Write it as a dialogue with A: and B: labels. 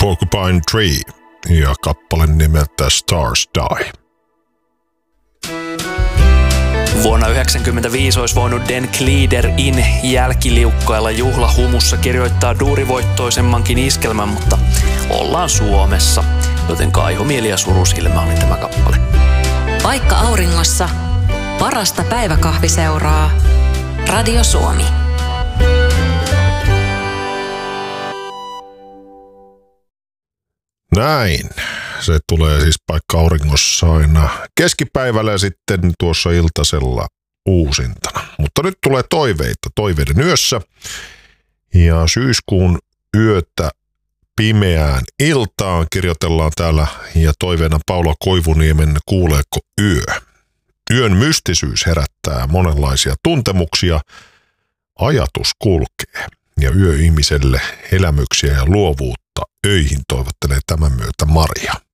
A: Porcupine Tree ja kappale nimeltä Stars Die.
B: Vuonna 1995 olisi voinut Dan Cleader-in jälkiliukkailla juhlahumussa kirjoittaa duurivoittoisemmankin iskelmän, mutta ollaan Suomessa, joten kaihomieli ja surusilmä oli tämä kappale.
C: Vaikka auringossa, parasta päiväkahviseuraa. Radio Suomi.
A: Näin. Se tulee siis Paikka auringossa aina keskipäivällä ja sitten tuossa iltasella uusintana. Mutta nyt tulee toiveita toiveiden yössä. Ja syyskuun yötä pimeään iltaan kirjoitellaan täällä ja toiveena Paula Koivuniemen Kuuleeko yö. Yön mystisyys herättää monenlaisia tuntemuksia. Ajatus kulkee ja yö ihmiselle elämyksiä ja luovuutta öihin toivottelee tämän myötä Maria.